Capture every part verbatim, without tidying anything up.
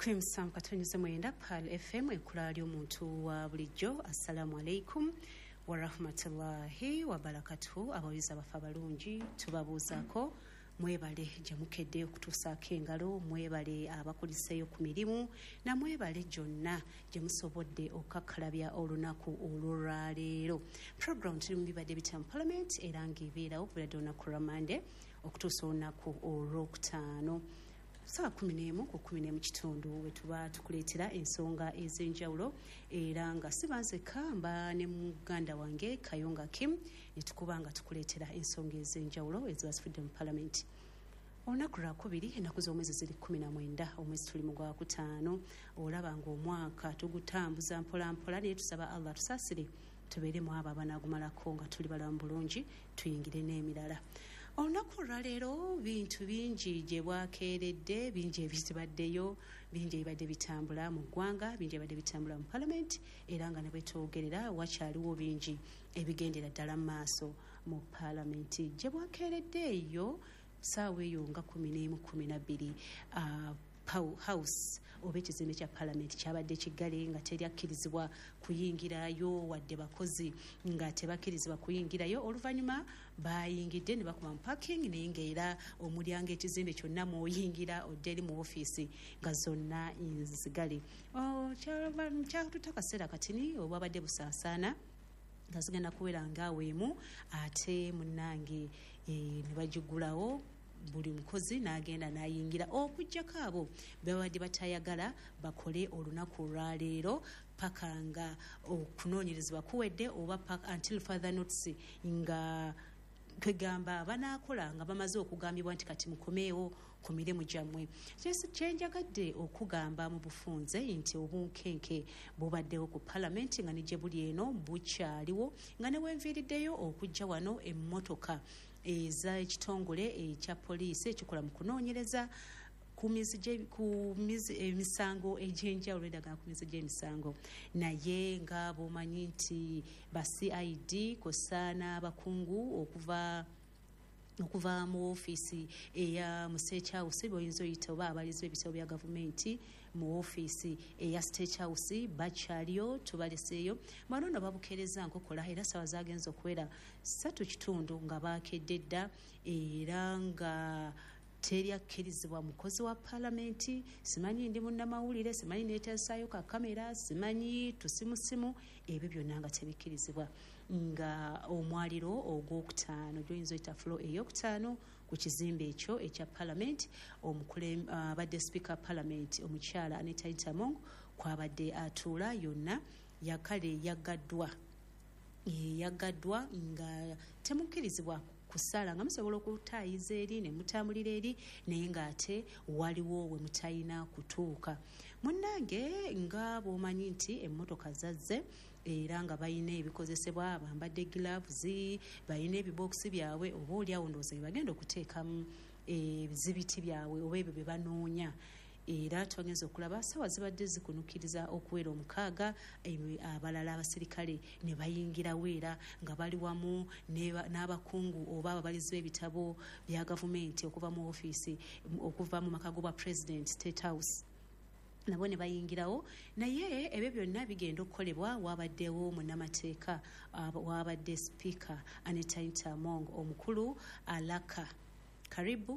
Tukrim Sam katonyeze mwenda Pal F M ekula ly'omuntu wa bulijjo. Assalamu alaikum wa rahmatullahi wa barakatuhu. Abawiza bafa balungi tubabuuzako mwebale gye mukedde okutuusaako engalo, mwebale abakuliseeyo ku mirimu, na mwebale gyonna gye musobodde okukakkalabya olunaku olw'olwaleero. Program tuli mu bibadde bitamu Parliament era ng'ebeerawo kubadde olunaku lwa Monday okutuusa olunaku olwokutaano saa kumi n'emu ku kumi n'emu kitundu we tuba tukuleetera ensonga ez'enjawulo, era nga sibanzeka mba ne muganda wange Kayonga Kim ne tukuba nga tukuleetera ensonga ez'enjawulo eziba zifudde mu Parliament. Olunaku lwakubiri ennaku z'omwezi ziri kumi na mwenda omwezi tuli mu gwakutaano. Olaba ng'omwaka tugutambuza mpola mpola naye tusaba Allah tusaasire tubeeremu abo abanaagumalako nga tuli balamu bulungi tuyingire n'emirala. Olunaku olwaleero bintu bingi gye bwakeeredde, bingi ebizibaddeyo, bingi ebibadde bitambula mu ggwanga, bingi ebibadde bitambula mu Parliament, era nga ne bwetwogerera wakyaliwo bingi ebigendera ddala mu maaso mu Parliament. Gye bwakeeredde eyo ssaawa eyo nga kumi n'emu kumi na bbiri uh, House oba ekizimbe kya Parliament kyabadde kiggale nga teryakkirizibwa kuyingirayo wadde bakozi nga tebakkirizibwa kuyingirayo. Oluvannyuma bayingidde ne bakuba mu parking naye ng'era omulyango ekizimbe kyonna mw'oyingira odde eri mu ofiisi nga zonna nzigale. Kyatuta akaseera katini obwabadde busaasaana nga zigenda kuwera ng'aweemu ate munnange e, ne bagigulawo buli mukozi n'agenda n'ayingira okuggyako abo babadde batayagala bakole olunaku olwaleero paka nga okunoonyerezebwa kuwedde oba until further notice nga kwegamba banaakola nga bamaze okugambibwa nti kati mukomeewo ku mirimu gyammwe. Kyenjagadde okugamba mu bufunze nti obunkenke bubaddewo ku Parliament nga ne gye buli eno bukyaliwo, nga ne wenviiriddeyo okujja wano emmotoka ez'ekitongole ekya poliisi ekikola mu kunoonyereza ku emisango egy'enjawulo eddagala ku mizi gy'emisango, naye nga bw'omanyi nti ba C I D kosaana abakungu okuva okuva mu ofiisi eya State House bw'oyinza oyita oba abalizi b'ebitabo bya gavumenti mu ofiisi eya State House bakyaliyo tubaleseeyo. Bano no babukeereza nkokola era ssaawa zaagenza okuwera ssatu kitundu nga baakedde dda era nga teryakkirizibwa mukozi wa Parliament. Simanyi ndi munnamawulire, simanyi neetasaayo ka kamera, simanyi tusimusimu, ebyo byonna nga tebikkirizibwa. Nga omwaliro ogwokutaano gyoyinza oyita floor eyokutaano ku kizimbe ekyo ekya Parliament, omukule abadde uh, Speaker Parliament omukyala Anita Intamong kwabadde atuula yonna yakale yaggaddwa yaggaddwa nga temukkirizibwa kusala nga musobola okutaayiza eri ne mutambulira eri naye ng'ate waliwo we mutayina kutuuka. Munnange nga bw'omanyi nti emmotoka zazze era nga bayina ebikozesebwa, bambadde gloves, bayina ebibokisi byabwe oba oli awo ndowooza bye bagenda okuteekamu ebizibiti byabwe oba ebyo bye banoonya. Era twagenza okulaba ssaawa zibadde zikunukiriza okuwera omukaaga abalala abasirikale ne bayingirawo era nga bali wamu n'abakungu oba ababalizi b'ebitabo bya gavumenti okuva mu ofiisi okuva mu maka g'obwa President State House nabo ne bayingirawo. Naye ebyo byonna bigenda okukolebwa wabaddewo munnamateeka wabadde Speaker Anita Intamong omukulu Alaka Karibu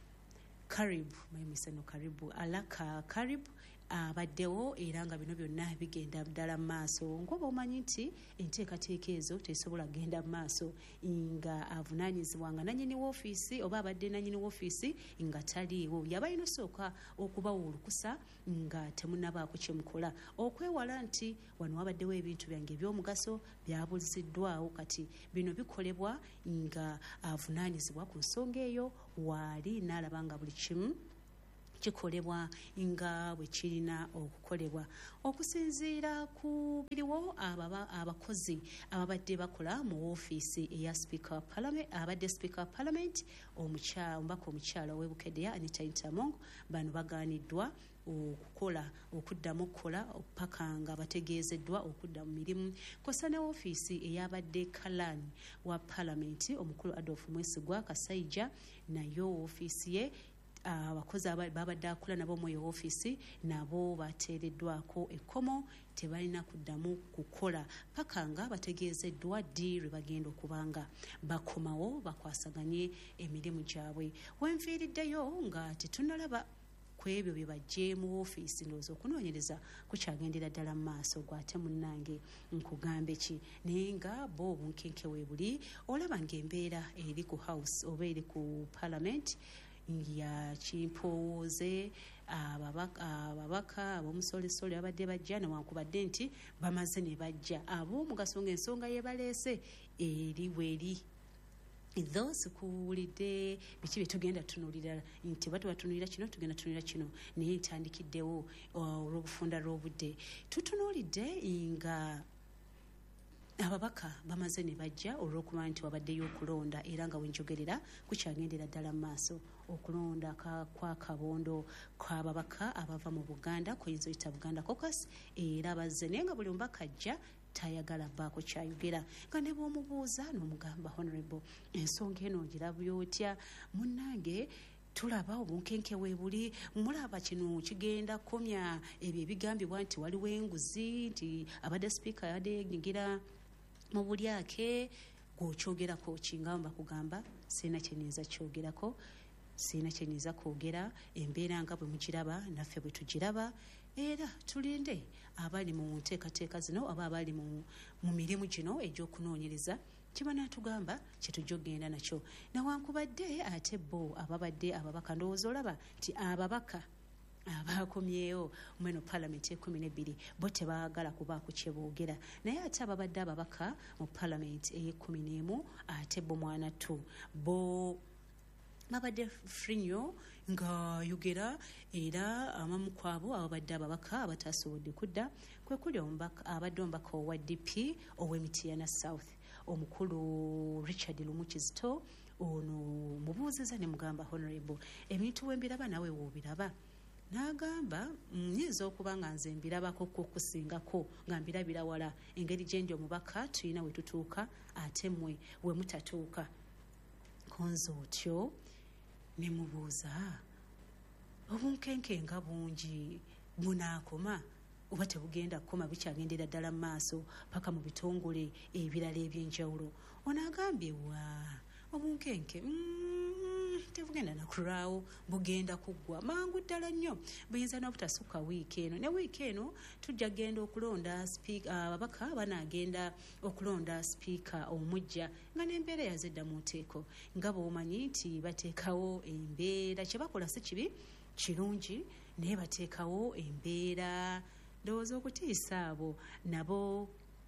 Karibu mayimiseno Karibu Alaka Karibu abaddewo era nga bino byonna bigenda ddala mu maaso. Ngoba omanyi nti enteekateeka ezo tesobola kgenda mu maaso nga avunaanyizibwa nga nannyini w'ofiisi oba abadde nannyini w'ofiisi nga taliiwo. Yabalina osooka okubawa olukusa nga temunnabaako kye mukola okwewala nti wano wabaddewo ebintu byange eby'omugaso byabuliziddwawo, kati bino bikolebwa nga avunaanyizibwa ku nsonga eyo waali n'alaba nga buli kimu kikolebwa nga bwe kirina okukolebwa. Okusinziira ku biriwo ababa abakozi ababadde bakola mu ofiisi eya Speaker Parliament abadde Speaker Parliament omukyala ombaka omukyala ow'ebukeddeya Anita Intamong, bano bagaaniddwa okukola okuddamu okukola paka nga bategeezeddwa okudda mu mirimu. Kosa ne ofiisi eyabadde Kalani wa Parliament omukulu Adolf Mwesigwa Kasaija nayo ofiisi ye abakozi babadde akola nabo mu ofiisi nabo bateereddwako ekkomo tebalina kuddamu kukola paka nga bategeezeddwa ddi lwe bagenda okubanga bakomawo bakwasaganye emirimu gyabwe. Wenviiriddeyo nga tetunnalaba ku ebyo bye bajje mu ofiisi ndowooza okunoonyereza kukyagendera ddala mu maaso gwate munnange nkugambe ki naye nga bo obunkenke weebuli olaba ng'embeera eri ku house oba eri ku parliament ya kimpowooze ababaka ab'omusolesole babadde bajja newankubadde nti bamaze ne bajja ab'omugaso ng'ensonga ye baleese eri weri those kuwulidde biki bye tugenda tunuulira nti batu batunulira kino tugenda tunulira kino naye ntandikiddewo olw'obufunda lw'obudde tutunuulidde nga ababaka bamaze ne bajja olw'okuba nti wabaddeyo okulonda era nga wenjogerera kukyagendera ddala mu maaso okulonda kwa kabondo kw'ababaka abava mu Buganda kuyinza oyita Buganda Caucus era bazze naye nga buli mubaka ajja tayagala bbaako kyayogera nga ne bw'omubuuza n'omugamba honorable ensonga eno ogirabya otya munnange tulaba obunkenke weebuli mulaba kino kigenda komya ebyo ebigambibwa nti waliwo enguzi nti abadde sipiika yabadde yenyigira mu bulyake gw'okyogerako kingamba bakugamba sirina kyenyinza kyogerako sirina kyenyinza kwogera embeera nga bwe mugiraba naffe bwe tugiraba era tulinde abali mu nteekateeka zino oba abali mu, mu mirimu gino egy'okunoonyereza kibanatugamba kyetujogenda nakyo newankubadde ate bo ababadde ababaka ndowooza olaba nti ababaka abakomyewo mweno palamenti ekumi n'ebbiri bo tebaagala kubaako kye boogera naye ate ababadde ababaka mu palamenti ey'ekumi n'emu ate bo mwana tu bo babadde frinyo nga yogera era amamu kwabo ababadde ababaka abatasobodde kudda kwe kuli abadde omubaka owa D P ow'Emityana South omukulu Richard Lumukizito ono mubuuziza ne mugamba honorable ebintu wembiraba nawe woobiraba n'agamba nyinza okuba nga nze mbirabako kukusingako nga mbirabira wala engeri gye ndi omubaka tulina we tutuuka ate mmwe we mutatuuka konza otyo ne mubuuza obunkenke nga bungi bunaakoma oba tebugenda kukoma bikyagendera ddala mu maaso paka mu bitongole ebirala eby'enjawulo ono agambye wa obunkenke mm, tebugenda nakulwawo bugenda kuggwa mangu ddala nnyo buyinza n'obutasukka wiiki eno ne wiiki eno tujja genda okulonda ababaka uh, banaagenda okulonda sipiika omujja nga n'embeera yazedda mu nteeko nga bw'omanyi nti bateekawo embeera kye bakola si kibi kirungi naye bateekawo embeera ndowooza okutiisa abo nabo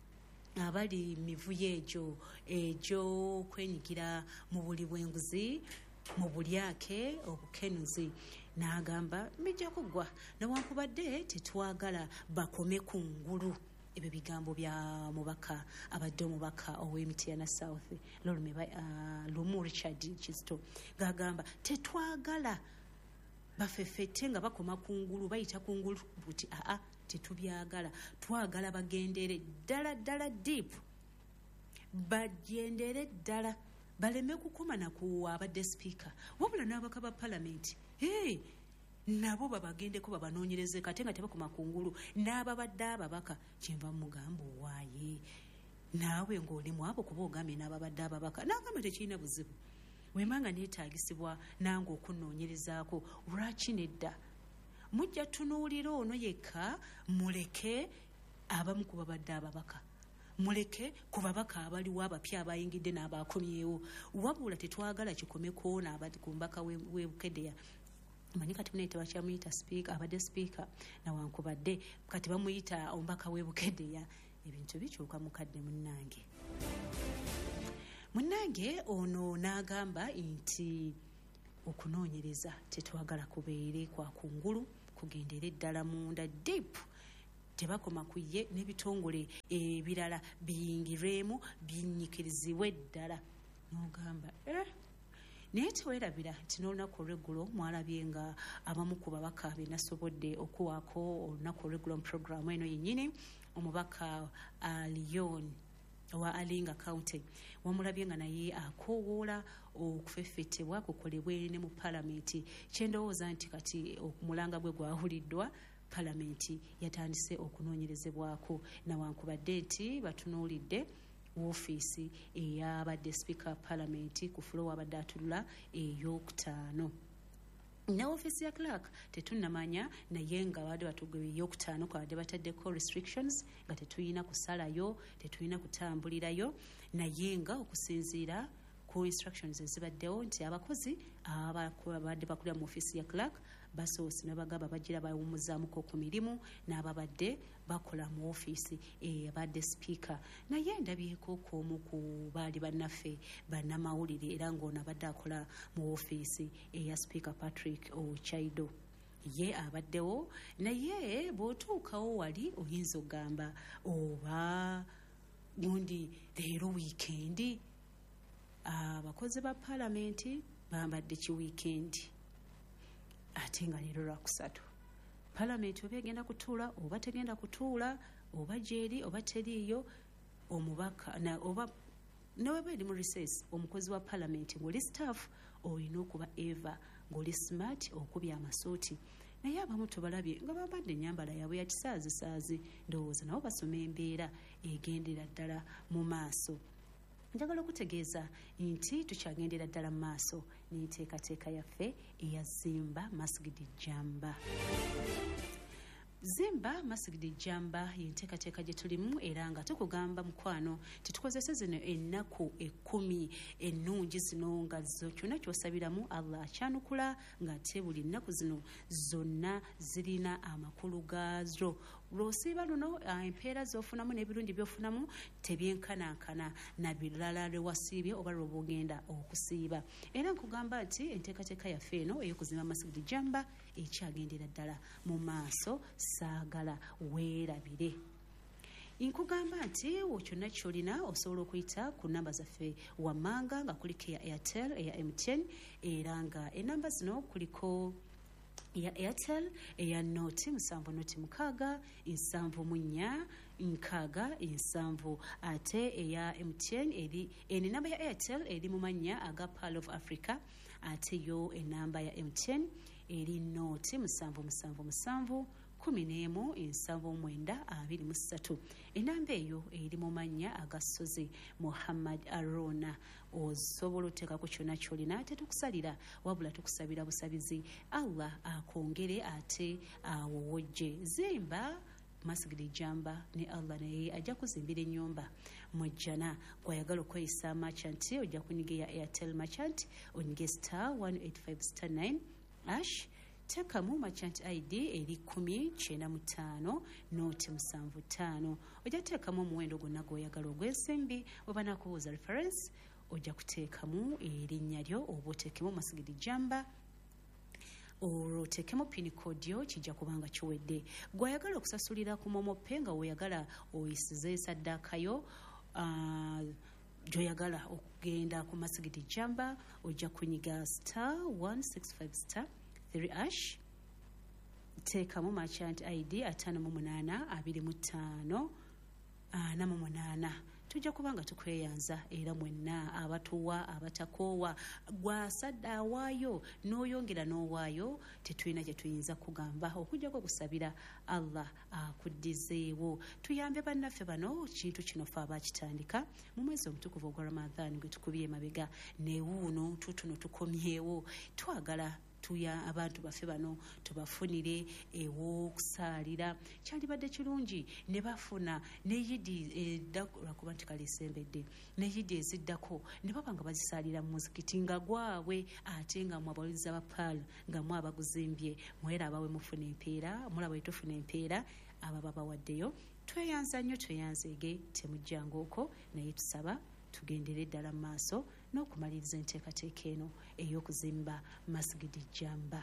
abali mivuyo egyo egyo kwenyigira mu buli bw'enguzi mu bulyake obukenuzi n'agamba bijja kuggwa newankubadde tetwagala bakome ku ngulu ebyo bigambo bya mubaka abadde omubaka ow'Emityana South uh, Lumu Richard Kizito gagamba tetwagala bafefete nga bakoma ku ngulu bayita ku ngulu buti aa tetubyagala twagala bagendere ddala ddala deep bagendere ddala baleme kukoma na ku abadde speaker wabula n'abaka ba parliament hey nabo babagendeko babanoonyereze kate nga tebakoma ku ngulu n'ababadde ababaka kyemba mugambo waaye naawe ng'oli mu abo kuba ogambye n'ababadde ababaka n'agamba tekirina buzibu wemanga neetaagisibwa nange okunoonyerezaako lwaki nedda mujja tunuulira ono yekka muleke abamu ku babadde ababaka muleke ku babaka abaliwo abapya abayingidde n'abaakomyewo wabula tetwagala kikomeko n'abati ku mbaka w'e Bukedeya manyi kati munaita bakyamuyita speaker abadde speaker nawankubadde kati bamuyita omubaka w'e Bukedeya ebintu bikyuka mukadde munnange munnange ono n'agamba nti okunoonyereza tetwagala kubeere kwa kungulu kugendera eddala munda deep tebakoma ku ye n'ebitongole ebirala biyingirwemu binnyikirizibwe ddala n'ogamba eh naye teweerabira nti n'olunaku olw'eggulo mwalabye nga abamu ku babaka be nasobodde okuwaako olunaku olw'eggulo mu puroguramu eno yennyini omubaka uh, Leon wa Alinga County wamulabye nga naye akoowoola okufeffetebwa kukolebwe ne mu palamenti. Kyendowooza nti kati okumulanga gwe gwawuliddwa, palamenti yatandise okunoonyerezebwako nawankubadde nti batunuulidde woofiisi eyabadde sipiika palamenti ku fulo wabadde atulula eyokutaano. Ne ofiisi ya clerk tetunnamanya naye nga badde batugwe eyokutaano kwadde bataddeko restrictions nga tetuyina kusalayo, tetuyina kutambulirayo, naye nga okusinziira ku instructions ezibaddewo nti abakozi ababadde bakulira mu ofiisi ya clerk basoose nabagamba bagira bawumuzaamuko ku mirimu n'ababadde bakola mu ofiisi eyabadde sipiika. Naye ndabyeko k'omu ku baali bannaffe bannamawulire era ng'ono abadde akola mu ofiisi eya sipiika Patrick Ochaido. Ye abaddewo naye bw'otuukawo wali oyinza okugamba oba gundi leero wiikendi abakozi ba palamenti bambadde ki wiikendi ate nga leero lwakusatu. Palamenti oba egenda kutuula oba tegenda kutuula oba gyeri oba teriiyo omubaka na oba neweba eri mu recess omukozi wa palamenti ng'oli staff olina okuba eva ng'oli smart okubya amasuuti. Naye abamu tubalabye nga bambadde ennyambala yaabwe ya kisaazisaazi, ndowooza nabo basoma embeera egendera ddala mu maaso. Njagala okutegeeza nti tukyagendera ddala mu maaso n'enteekateeka yaffe eya Zimba Masjid Jamba. Zimba Masjid Jamba yenteekateeka gye tulimu era nga tukugamba mukwano titukozese zino ennaku ekkumi ennungi zino nga zo kyonna ky'osabiramu Allah akyanukula nga ate buli nnaku zino zonna zirina amakulu gaazo. Lw'osiiba luno empeera z'ofunamu n'ebirungi by'ofunamu tebyenkanankana na birala lwe wasiibye oba lwe bw'ogenda okusiiba. Era nkugamba nti enteekateeka yaffe eno ey'okuzimba Masjid Jamba ekyagendera ddala mu maaso, saagala weerabire. Nkugamba nti kyonna ky'olina osobola okuyita ku nnamba zaffe wammanga nga kuliko eya Airtel, eya M T N era nga ennamba zino kuliko eya Airtel eya noti musanvu noti mukaaga nsanvu mu nnya nkaaga nsanvu, ate eya M T N eri eni namba ya Airtel eri mu mannya aga Pearl of Africa, ate yo enamba ya M T N eri noti musanvu musanvu musanvu kumi n'emu ensanvu mwenda abiri mu ssatu. Enamba eyo eri mu mannya agasozi Muhammad Arona. Osobola oteekako kyonna ky'olina tetukusalira wabula tukusabira busabizi Allah akwongere ate awowojje. Zimba Masjid Jamba ne Allah naye ajja kuzimbira ennyumba mujjana. Gwayagala okweyisa merchant ojja kunyiga ya Airtel merchant onyige star one eight five star nine ash tekamu merchant I D eri kumi kyenda mu ttaano noti musanvu ttaano. Ojja teekamu omuwendo gwonna gw'oyagala ogw'ensimbi. Oba nakubuuza reference ojja kuteekamu erinnya lyo oba oteekemu Masjid Jamba olwo oteekemu pin code yo kijja kubanga kiwedde. Gw'oyagala okusasulira ku momope nga weeyagala oyisize saddaaka yo uh, gy'oyagala okugenda ku Masjid Jamba ojja kunyiga star one six five star three ash teekamu merchant I D ataano mu munaana abiri mu ttaano ana mu munaana. Tujja kubanga tukweyanza era mwenna abatuwa abatakoowa gwasadde awaayo n'oyongera n'owaayo tetulina kye tuyinza kugamba okugjako okusabira Allah akuddizeewo. Tuyambe bannaffe bano kintu kino fe abakitandika mu mwezi omutukuvu ogwa Ramadan gwe tukubye emabega neewuuno tutuno tukomyewo. Twagala tuya abantu baffe bano tubafunire ew'okusaalira. Kyalibadde kirungi ne bafuna ne yidi eddako lwakuba nti kalisembedde ne yidi eziddako ne baba nga bazisaalira mu muzikiti nga gwabwe ate nga mwe abawuliza ba Pearl nga mwe abaguzimbye mwera abawe mufuna empeera mulaba etufuna empeera ababa bawaddeyo. Tweyanza nnyo tweyanzeege temujjangooko naye tusaba tugendere ddala mu maaso n'okumaliriza enteekateeka eno ey'okuzimba Masjid Jamba.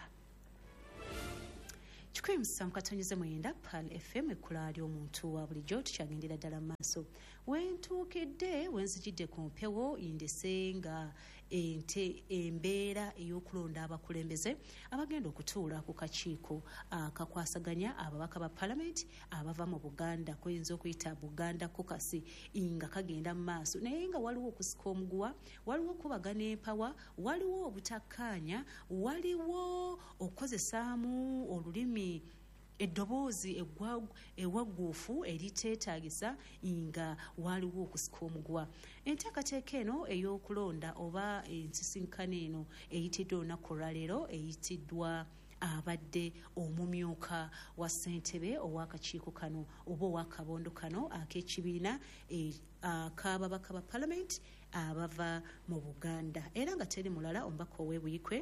kikumi musanvu katonyize mwenda Pearl F M ekkula ly'omuntu wa bulijjo tukyagendera ddala mu maaso. Wentuukidde wenzijidde ku mpewo indese nga ente embeera ey'okulonda abakulembeze abagenda okutuula ku kakiiko akakwasaganya ababaka ba Parliament abava mu Buganda kuyinza okuyita Buganda Caucus nga kagenda mu maaso naye nga waliwo okusika omuguwa, waliwo okubagana empawa, waliwo obutakkaanya, waliwo okukozesaamu olulimi eddoboozi ewagguufu eriteetaagisa nga waliwo okusika omuguwa. Enteekateeka eno ey'okulonda oba ensisinkano eno eyitiddwa olunaku olwaleero eyitiddwa abadde omumyuka wa ssentebe ow'akakiiko kano oba ow'akabondo kano ak'ekibiina ak'ababaka ba Parliament abava mu Buganda era nga teri mulala omubaka ow'ebuyikwe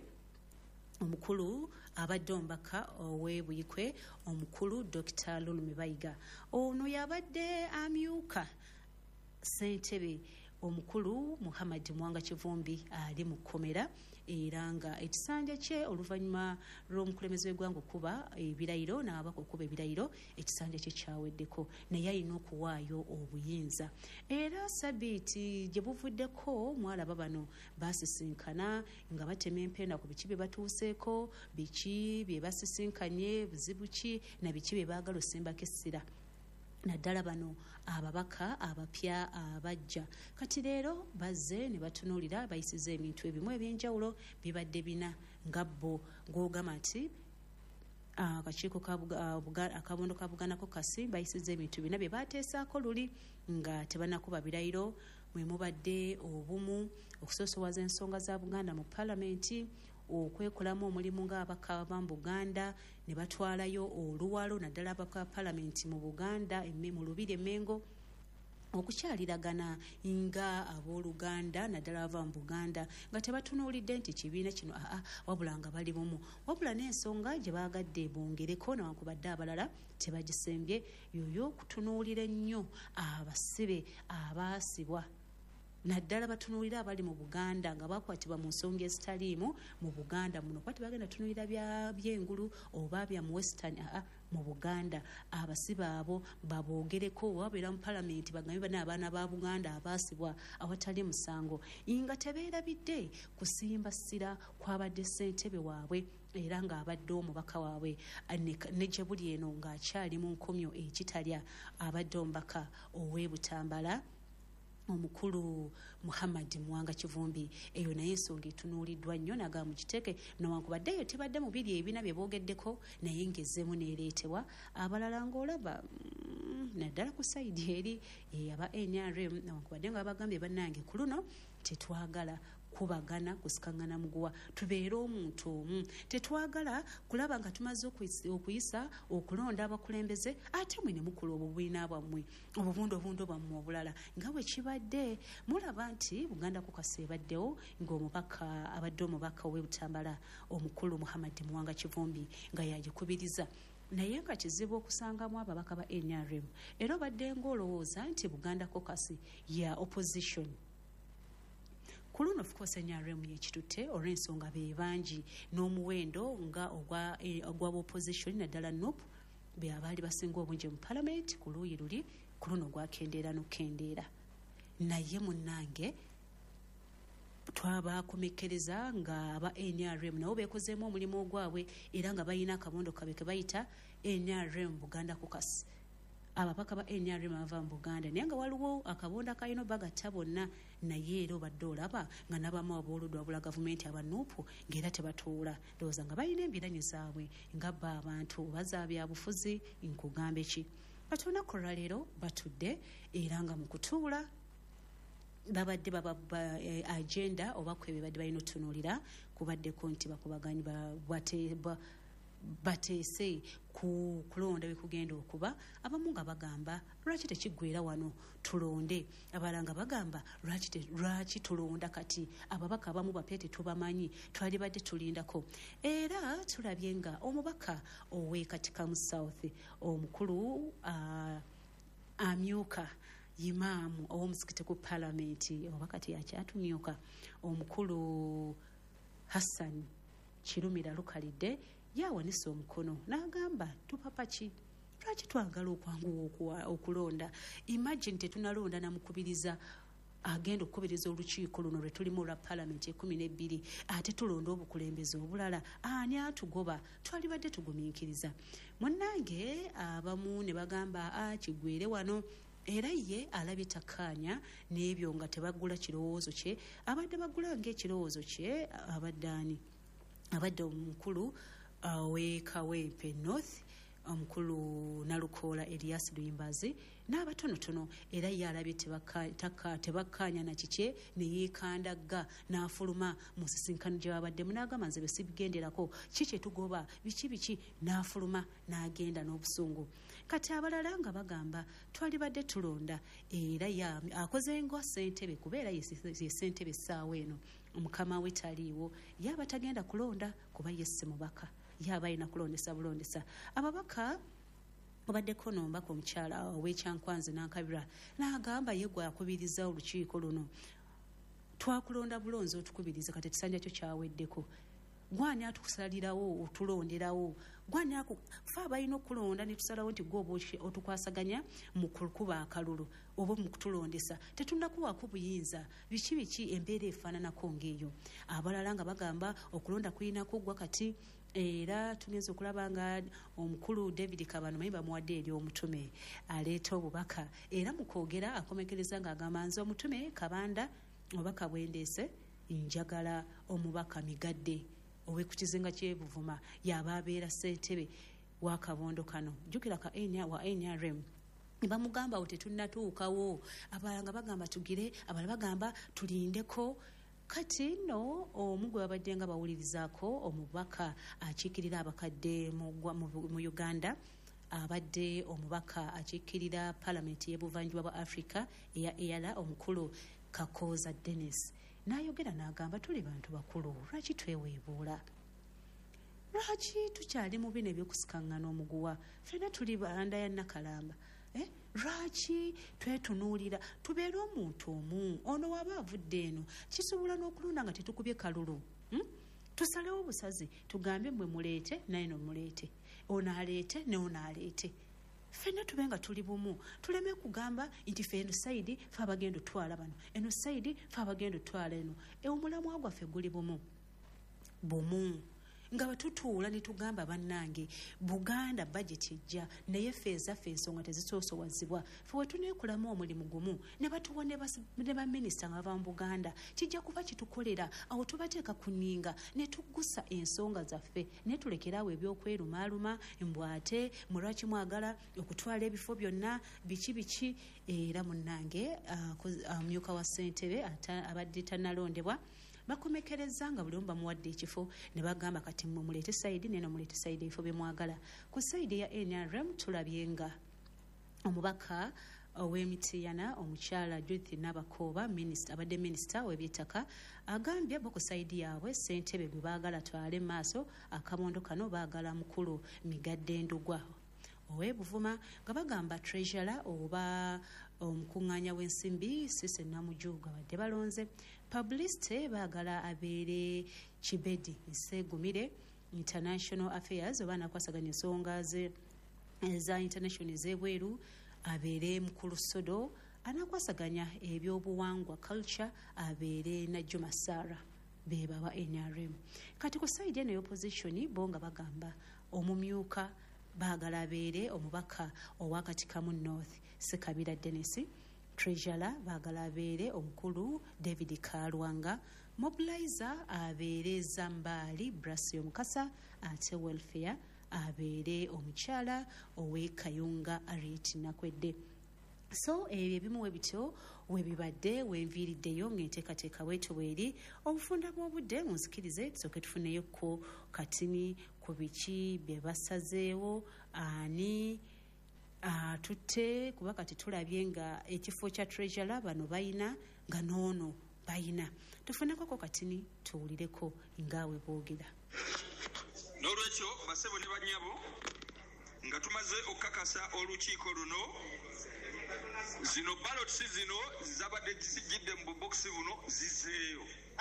omukulu abadde omubaka ow'ebuyikwe omukulu Doctor Lulumi Bayiga. Ono yabadde amyuka ssentebe omukulu Muhammad Mwanga Kivumbi ali mu kkomera era nga ekisanja kye oluvannyuma lw'omukulembeze w'eggwanga okuba ebirayiro n'ababaka okuba ebirayiro ekisanja kye kyaweddeko naye alina okuwaayo obuyinza era sabiiti gye buvuddeko mwalaba bano baasisinkana nga batema empenda ku biki bye batuuseeko, biki bye basisinkanye, buzibu ki na biki bye baagala osimbako essira. Naddala bano ababaka abapya abajja kati leero bazze ne batunuulira bayisiza ebintu ebimu ebyenjawulo bibadde bina nga bo ng'ogamba nti akakiiko akabondo ka Buganda Caucus bayisiza ebintu bina bye baateesaako luli nga tebanakuba birayiro mwe mubadde obumu okusoosowaza ensonga za Buganda mu Palamenti okwekolamu omulimu ng'abaka ba Buganda ne batwalayo oluwalo naddala abaka Palamenti mu Buganda mu Lubiri e Mengo okukyaliragana nga abooluganda naddala ava mu Buganda nga tebatunuulidde nti kibiina kino aa wabula nga bali bumu wabula n'ensonga gye baagadde bongereko newankubadde abalala tebagisembye yoyo kutunuulira ennyo abasibe abaasibwa naddala batunuulira abali mu Buganda nga bakwatibwa mu nsonga ezitaliimu mu Buganda muno kwati bagenda tunuulira byengulu oba bya mu Western aa mu Buganda abasibe abo baboogereko wabeera mu Palamenti bagambe bana abaana ba Buganda abaasibwa awatali musango nga tebeerabidde kusimba ssira kwabadde ssentebe waabwe era ng'abadde omubaka waabwe ne gye buli eno ng'akyali mu nkomyo ekitalya abadde omubaka ow'e omukulu Muhammad Mwanga Kivumbi eyo naye ensonga etunuuliddwa nnyo naga mu kiteeke newankubadde eyo tebadde mu biri ebina bye boogeddeko naye ng'ezzeemu n'ereetebwa abalala ng'olaba mm, naddala ku sayidi eri aba N R M newankubadde nga babagambye bannange ku luno tetwagala kubagana kusikangana muguwa tubeere omuntu omu tetwagala kulaba nga tumaze okuyisa okulonda abakulembeze ate mwe ne mukula obubiina bwammwe obubundobundo bwammwe obulala nga bwe kibadde mulaba nti Buganda Caucus ebaddewo ng'omubaka abadde omubaka ow'ebutambala omukulu Muhammad Mwanga Kivumbi nga yagikubiriza naye nga kizibu okusangamu ababaka ba N R M era obadde ng'olowooza nti Buganda Caucus ya opposition ku luno of course N R M yekitutte olw'ensonga be bangi n'omuwendo nga ogwa ogwa opposition naddala N U P be abaali basinga obungi mu Parliament ku luuyi luli ku luno gwakendeera n'okukendeera naye munnange twabakomekereza nga aba N R M nabo beekozeemu omulimu ogwabwe era nga balina akabondo kabe ke bayita N R M Buganda Caucus ababaka ba N R M ava mu Buganda naye nga waliwo akabonda kalina bagatta bonna naye era obadde olaba nga n'abamu abooludwa bula gavumenti aba N U P ng'era tebatuula ndowooza nga balina embiranyi zaabwe nga bba abantu baza byabufuzi nkugambe ki kati olunaku olwaleero batudde era nga mu kutuula babadde baba agenda oba kwe babadde balina otunuulira kubaddeko nti bakubaganyi bateese ku kulonda wekugenda okuba abamu nga bagamba lwaki tekiggwera wano tulonde abalala nga bagamba lwaki lwaki tulonda kati ababaka abamu bapya tetubamanyi twali badde tulindako era tulabye nga omubaka ow'ekatikamu South omukulu uh, amyuka imaamu ow'omusikiti ku Palamenti omubaka teyakyatumyuka omukulu Hassan Kirumira Lukalidde yawanise omukono n'agamba tupapa ki lwaki twagala okwanguwa okulonda imagine tetunalonda namukubiriza agenda okukubiriza olukiiko luno lwe tulimu olwa paalamenti ekumi n'ebbiri ate tulonda obukulembeze obulala ani atugoba twalibadde tugumiikiriza munnange abamu ne bagamba a kigwere wano era ye alabye takkaanya n'ebyo nga tebagula kirowoozo kye abadde bagula ng'ekirowoozo kye abadde ani abadde omukulu w'ekawempe north omukulu Nalukoola Elias Luyimbazi n'abatonotono era ye alabye tebakkaanya na kikye ne yeekandagga n'afuluma mu nsisinkano gye babaddemu n'agamba nze besibigenderako ki kye tugoba biki biki n'afuluma n'agenda n'obusungu kati abalala nga bagamba twalibadde tulonda era akoze nga ssentebe kubeera ye ssentebe essaawa eno omukama we taliiwo yaba tagenda kulonda kuba yesse mubaka yaba alina kulondesa bulondesa ababaka obaddeko n'omubaka omukyala ow'ekyankwanzi n'akabira n'agamba ye gwe akubiriza olukiiko luno twakulonda bulonzi otukubiriza kati ekisanja kyo kyaweddeko gwani atukusalirawo otulonderawo gwani fe abalina okulonda ne tusalawo nti gwe oba otukwasaganya mu kukuba akalulu oba mu kutulondesa tetunnakuwaako buyinza biki biki embeera efaananako ng'eyo abalala nga bagamba okulonda kulina kuggwa kati era tugenza okulaba nga omukulu David Kabano mayi bamuwadde eri omutume aleeta obubaka era mu kwogera akomekereza ng'agamba nze omutume Kabanda obubaka bwendeese njagala omubaka Migadde ow'ekukizinga ky'Ebuvuma yaba abeera ssentebe wa kabondo kano jjukira ka wa N R M bamugamba tetunnatuukawo abalala nga bagamba tugire abalala bagamba tulindeko kati nno omugwe babadde nga bawulirizaako omubaka akiikirira abakadde mu Uganda abadde omubaka akiikirira paalamenti y'ebuvanjuba bwa Africa eya EALA omukulu Kakooza Dennis n'ayogera n'agamba tuli bantu bakulu lwaki tweweebuula lwaki tukyali mu bino eby'okusikaŋŋana omuguwa ffenna tuli banda ya Nakalamba eh? lwaki twetunuulira tubeere omuntu omu ono waba avudde eno kisobola n'okulonda nga tetukubye kalulu hmm? tusalewo obusazi tugambe mmwe muleete naye no muleete ono aleete ne ono aleete ffenna tube nga tuli bumu tuleme kugamba nti ffe eno sayidi fe abagenda otwala bano eno sayidi fe abagenda otwala eno omulamwa gwaffe guli bumu bumu nga batutuula ne tugamba bannange Buganda budget ejja naye ffe ezaffe ensonga tezisoosowazibwa ffe wetuneekulamu omulimu gumu ne batuwa ne baminisita nga bava mu Buganda kijja kuba kitukolera awo tubateeka ku nninga ne tuggusa ensonga zaffe ne tulekeraawo ebyokwerumaaluma mbwate mulwaki mwagala okutwala ebifo byonna biki biki era munnange omumyuka wa ssentebe abadde tannalondebwa bakomekereza nga buli omu bamuwadde ekifo ne bagamba kati mmwe muleete sayidi neno muleete sayidi ebifo bye mwagala ku sayidi ya N R M tulabye nga omubaka ow'Emityana omukyala Judith Nabakooba minisita abadde minisita w'ebyettaka agambye bo ku sayidi yaabwe ssentebe gwe baagala twale maaso akabondo kano baagala mukulu Migadde Ndugwa ow'Ebuvuma nga bagamba treasurer oba omukuŋŋaanya w'ensimbi Sise Namujuga badde balonze publicity baagala abeere Kibedi Nsegumire international affairs oba nakwasaganya ensonga za international ez'ebweru abeere Mukulu Sodo anakwasaganya ebyobuwangwa culture abeere Najjuma Sarah beba ba N R M kati ku side eno opposition bo nga bagamba omumyuka baagala abeere omubaka owakati kamu North Sekabira Dennis treasurer baagala abeere omukulu David Kalwanga mobilizer abeere Zambali Brasio Mukasa ate welfare abeere omukyala ow'Ekayunga Arit Nakwedde so ebyo ebimu webityo webibadde wenviiriddeyo ng'enteekateeka bwetyo bweri obufunda bw'obudde munzikirize tusooke tufuneyo ko katini ku biki bye basazeewo ani atutte kuba kati tulabye nga ekifo kya treasurer bano bayina nga noono bayina tufunekoko katini tuwulireko ngaawe boogera n'olwekyo basebo ne bannyabo nga tumaze okukakasa olukiiko luno zino balotsi zino zabadde zisijjidde mu bubokisi buno zizeeyo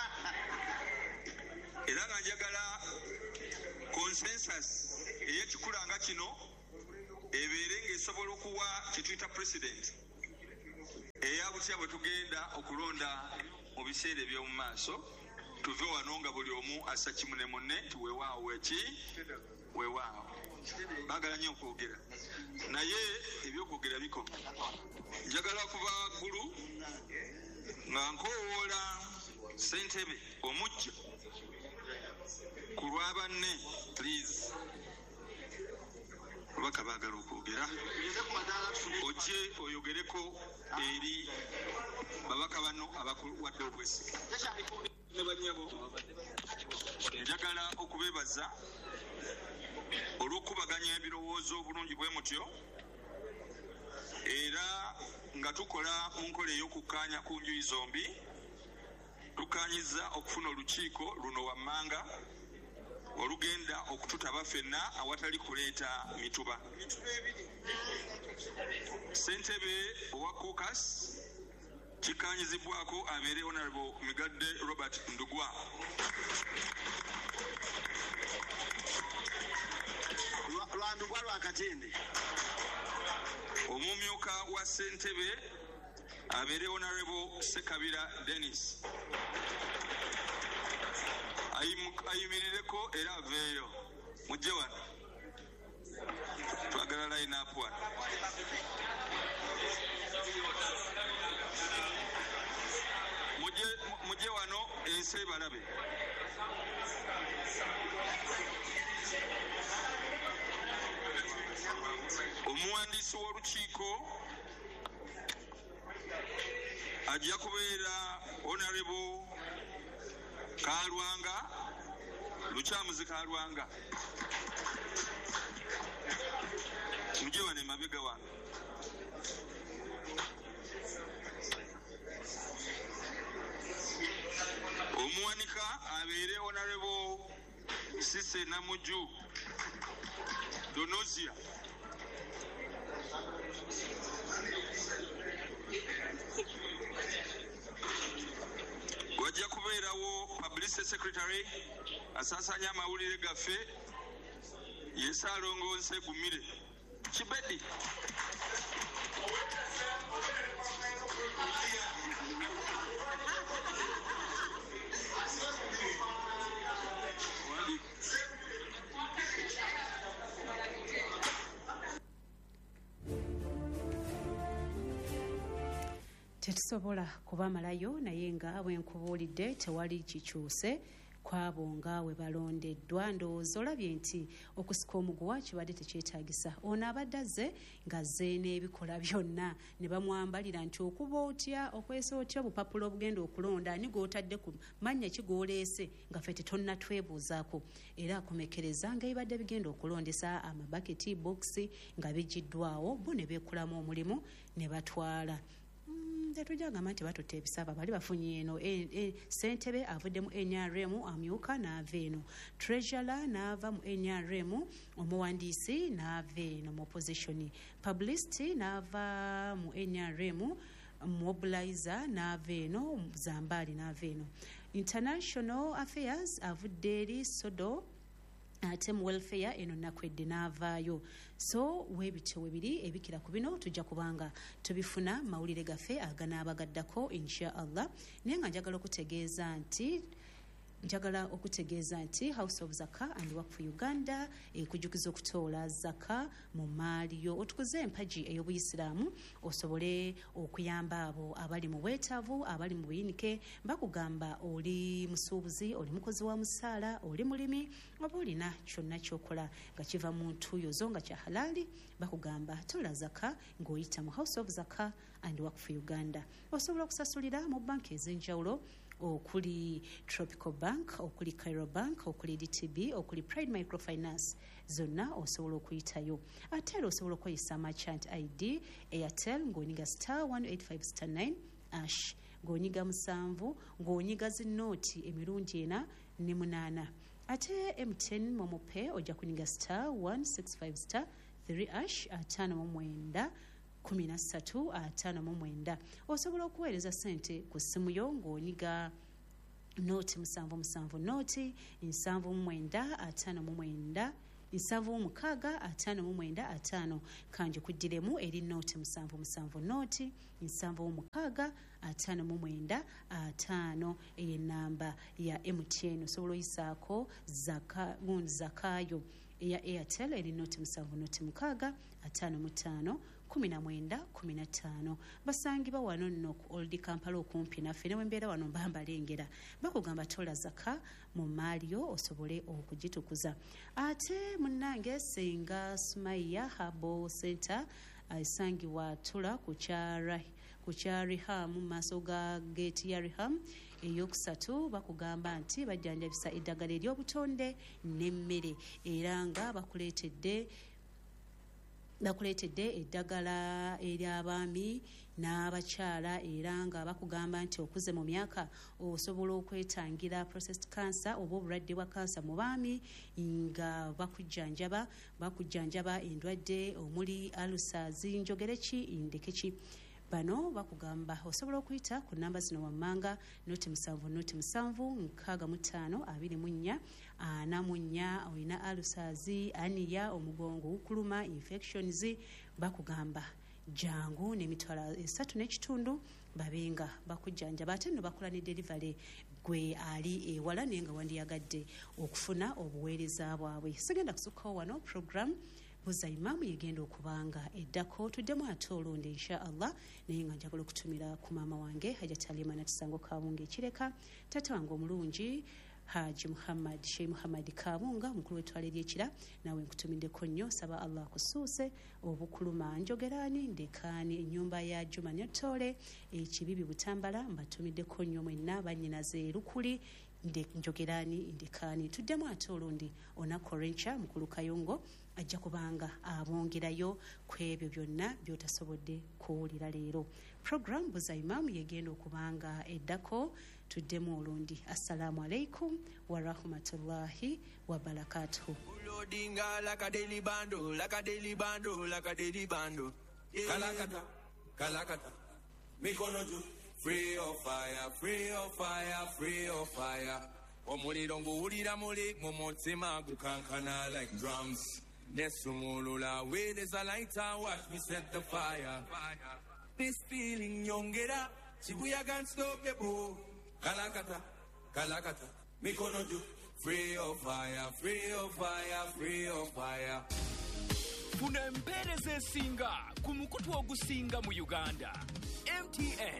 era nga njagala consensus ey'ekikulanga kino ebeere ng'esobola okuwa kituyita president eyabutya bwe tugenda okulonda mu biseera eby'omu maaso tuve wano nga buli omu assa kimu ne munne nti weewaawo weki weewaawo baagala nnyo okwogera naye ebyokwogera bikoma. Njagala kuva waggulu nga nkoowoola ssentebe omujja ku lwa banne please ababaka baagala okwogera ojje oyogereko eri babaka bano abakuwadde obwesige ne bannyabo. Njagala okubeebaza olw'okubaganya ebirowoozo obulungi bwe mutyo era nga tukola mu nkola ey'okukkaanya ku njuyi zombi. Tukkaanyiza okufuna olukiiko luno wammanga olugenda okututaba ffenna awatali kuleeta mituba. Ssentebe owa caucus kikkaanyizibwako abeere Honorable Migadde Robert Ndugwa. Lwandugwa Lwakatende. Omumyuka wa ssentebe abeere Honorable Sekabira Dennis. Ayimirireko era aveeyo mujje wano twagala line up wano. Mujje wano ensi ebalabe. Omuwandiisi w'olukiiko ajja kubeera Honorable Kalwanga Lukyamuzi Kalwanga. Mujje wano emabega wano. Omuwanika abeere Honorable Sise Namuju Donozia. Wajja kubeerawo Publicity Secretary asaasanya amawulire gaffe Yeesaalongoose Gumire Kibedi. Tetusobola kubamalayo naye nga bwe nkubuulidde tewali kikyuse kwabo nga we balondeddwa. Ndowooza olabye nti okusika omuguwa kibadde tekyetaagisa. Ono abadde azze ng'azze n'ebikola byonna ne bamwambalira nti okuba otya okwesa otya obupapula obugenda okulonda ani gw'otadde ku mannya ki gw'oleese nga ffe tetonnatwebuuzaako. Era akomekereza nga ebibadde bigenda okulondesa amabaketi bokisi nga bigiddwawo bo ne beekolamu omulimu ne batwala. Tetujja gamba nti batutte ebisaba bali bafunye eno ssentebe avudde mu N R M amyuka n'ava eno, treasurer n'ava mu N R M, omuwandiisi n'ava eno mu opposition, publicity n'ava mu N R M, mobilizer n'ava eno, Zambali n'ava eno, international affairs avudde eri Sodo ate mu welfare eno nakwedde n'avaayo. So weebityo webiri ebikira ku bino tujja kubanga tubifuna mawulire gaffe aganaabaгаddako insha Allah. Naye nga njagala okutegeeza nti njagala okutegeeza nti House of Zaka and Waqf Uganda ekujjukiza okutoola zaka mu maali yo otukuze empaji ey'obuyisiraamu osobole okuyamba abo abali mu bwetaavu abali mu buyinike. Bakugamba oli musuubuzi, oli mukozi wa musaala, oli mulimi, oba olina kyonna ky'okola nga kiva mu ntuuyo zo nga kya halaali, bakugamba toola zaka ng'oyita mu House of Zaka and Waqf Uganda. Osobola okusasulira mu banki ez'enjawulo okuli Tropical Bank, okuli Cairo Bank, okuli D T B, okuli Pride Microfinance, zonna osobola okuyitayo. Ate era osobola okweyisa Merchant I D, Airtel ng'onyiga star one eight five star nine ash, ng'onyiga musanvu, ng'onyiga zinnooti emirundi ena ne munaana. Ate M T N Momope ojja kunyiga star one six five star three ash, ataano mu mwenda kumi na ssatu ataano mu mwenda. Osobola okuweereza ssente ku ssimu yo ng'onyiga nooti musanvu musanvu nooti nsanvu mu mwenda ataano mu mwenda nsanvu mu mukaaga ataano mu mwenda ataano kanji kuddiremu eri nooti musanvu musanvu nooti nsanvu mu mukaaga ataano mu mwenda ataano enamba ya M T N osobola oyisaako zaka zakaayo eya Airtel eri nooti musanvu nooti mukaaga ataano mu ttaano kumi na mwenda kumi na ttaano basangibwa wano nno ku Old Kampala okumpi naffe ne wembeera wano mbambalengera bakugamba tola zaka mu Mario osobole okugitukuza ate munnange Senga Sumaiya Habo Center isangibwa tola ku kyara ku kyariham mu maaso ga gate ya Riham eyokusatu bakugamba nti bajjanjabisa eddagala ery'obutonde n'emmere era nga bakuleetedde bakuleetedde eddagala ery'abaami n'abakyala era nga bakugamba nti okuze mu myaka osobola okwetangira processed cancer oba obulwadde bwa kansa mu baami nga bakujjanjaba bakujjanjaba endwadde omuli ulcers njogereki indekeki bano bakugamba osobola okuyita ku namba zino wammanga noti musanvu noti musanvu nkaaga mu ttaano abiri mu nnya ana mu nnya olina ulcers aniya omugongo ukuluma infections bakugamba jangu n'emitwalo esatu n'ekitundu babenga bakujjanjaba ate nno bakola ne delivery gwe ali ewala naye nga wandiyagadde okufuna obuweereza bwabwe sigenda kusukkawo wano program Buza Imam yegenda okubanga eddako tuddemu ate olunde insha Allah naye nga njagala okutumira ku maama wange Hajjati Halima Natisango Kabunga ekireka tata wange omulungi Haji Muhammad Sheikh Muhammad Kabunga mukulu w'ettwale ly'ekira nawe nkutumiddeko nnyo saba Allah kusuuse obukuluma njogerani ndekaani ennyumba ya Juma Nyotole ekibibi Butambala mbatumiddeko nnyo mwenna bannyinaze Lukuli nde njogerani ndekaani tuddemu ate olundi Onako Rencha mukulu Kayongo ajja kubanga abongerayo ku ebyo byonna by'otasobodde kuwulira leero program Buza Imam yegenda okubanga eddako tuddemu olundi assalamu alaikum wa rahmatullahi wa barakatuhu Ulodinga laka daily bando laka daily bando laka daily bando kalakata kalakata mikono juu free of fire free of fire free of fire omuliro nguwulira muli mu mutima gukankana like drums nesumulula where there's a lighter watch me set the fire this feeling yongera chibuya can't stop the boo kalakata kalakata mikono juu free of fire free of fire free of fire Funa empeereza esinga ku mukutu ogusinga mu Uganda M T N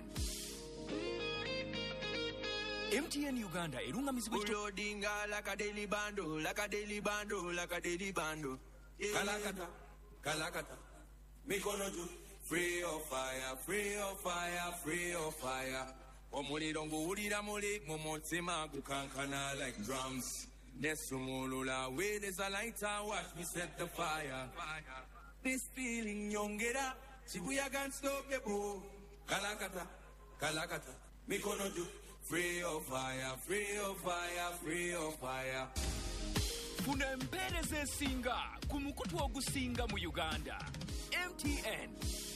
M T N Uganda erungamizibwa Ulodinga laka daily bando laka daily bando laka daily bando kalakata kalakata mikono juu free of fire free of fire free of fire omuliro nguwulira muli mu mutima gukankana like drums nesumulula where there's a lighter watch me set the fire this feeling yongera chibuya can't stop the boo kalakata kalakata mikono juu free of fire free of fire free of fire Funa empeereza esinga ku mukutu ogusinga mu Uganda M T N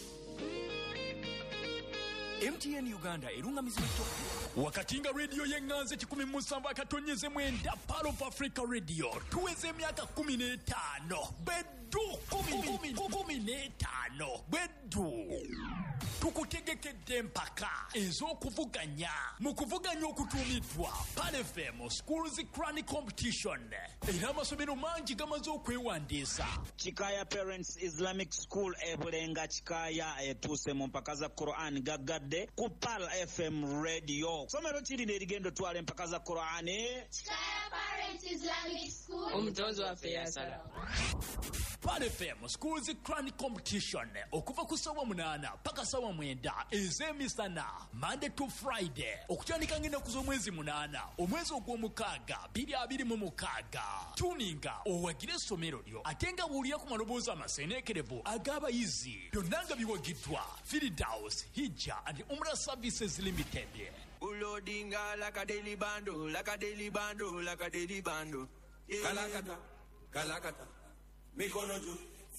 M T N Uganda erungamizibwa wakatinga radio yenganze kikumi musanvu akatonyeze mwenda Part of Africa Radio tuweze emyaka kumi n'etaano beddu kumi kumi n'etaano beddu tukutegekedde mpaka ez'okuvuganya mu kuvuganya okutuumiddwa Pan F M Schools Crani Competition era amasomero mangi gamaze okwewandiisa Chikaya Parents Islamic School ebulenga Chikaya etuuse mu mpaka za Quran gagadde ku Pal F M Radio somero kirinde erigendo twale empaka za Quran Chikaya Parents Islamic School omutonzi waffe yasala Pan F M Schools Crani Competition okuva ku ssaawa munaana paka ssaawa mwenda ez'emisana Monday to Friday okutandika ng'ennaku z'omwezi munaana omwezi ogw'omukaaga bbiri abiri mu mukaaga tuninga owagire essomero lyo ate nga buulira ku maloboozi amaseeneekerevu ag'abayizi byonna nga biwagiddwa Firdaus Hijja and Umrah Services Limited. Ulodinga laka daily bando laka daily bando laka daily bando kalakata kalakata mikono juu